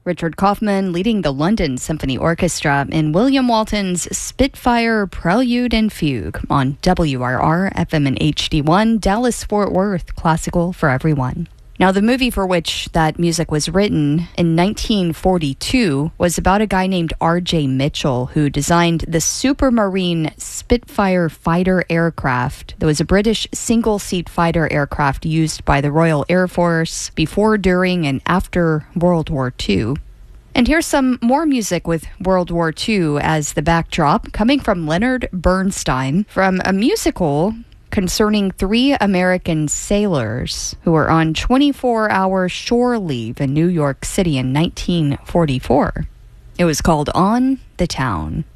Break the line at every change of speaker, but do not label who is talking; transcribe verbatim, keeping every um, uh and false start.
Richard Kaufman leading the London Symphony Orchestra in William Walton's Spitfire Prelude and Fugue on W R R F M and H D one, Dallas-Fort Worth, classical for everyone. Now, the movie for which that music was written in nineteen forty-two was about a guy named R J Mitchell who designed the Supermarine Spitfire fighter aircraft. That was a British single-seat fighter aircraft used by the Royal Air Force before, during, and after World War Two. And here's some more music with World War Two as the backdrop, coming from Leonard Bernstein from a musical concerning three American sailors who were on twenty-four hour shore leave in New York City in nineteen forty-four. It was called On the Town.